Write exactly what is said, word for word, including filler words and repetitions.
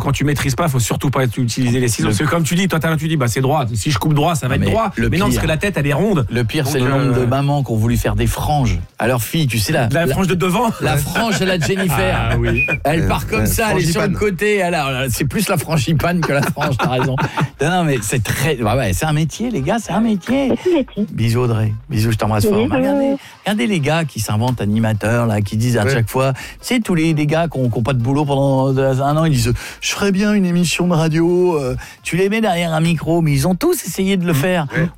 quand tu maîtrises pas, faut surtout pas utiliser les ciseaux. Le... Parce que comme tu dis, toi, tu dis, bah c'est droit. Si je coupe droit, ça va mais être droit. Mais pire, non, parce que la tête, elle est ronde. Le pire, Donc, c'est le nombre euh... de mamans qui ont voulu faire des franges à leur fille. Tu sais la, la, la frange de devant. La frange à la Jennifer. Ah, oui. Elle part comme euh, ça, elle est sur le côté. Alors, c'est plus la frangipane que la frange. T'as raison. Non, non, mais c'est très. Bah ouais, c'est un métier, les gars. C'est un métier. Bisous Audrey. Bisous, je t'embrasse fort. Regardez, regardez les gars qui s'inventent animateurs là, qui disent à ouais. chaque fois. Tu sais tous les, les gars qui n'ont pas de boulot pendant un an, ils disent je ferais bien une émission de radio. Euh, tu les mets derrière un micro, mais ils ont tous essayé de le faire. Ouais.